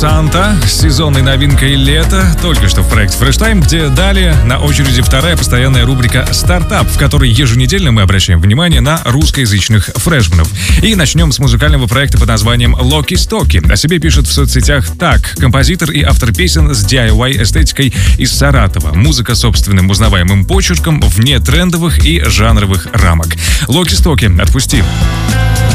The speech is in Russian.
Санта с сезонной новинкой лета, только что в проекте Fresh Time, где далее на очереди вторая постоянная рубрика «Стартап», в которой еженедельно мы обращаем внимание на русскоязычных фрешменов. И начнем с музыкального проекта под названием «Локи Стоки». О себе пишет в соцсетях так: композитор и автор песен с DIY-эстетикой из Саратова. Музыка собственным узнаваемым почерком, вне трендовых и жанровых рамок. «Локи Стоки», отпусти.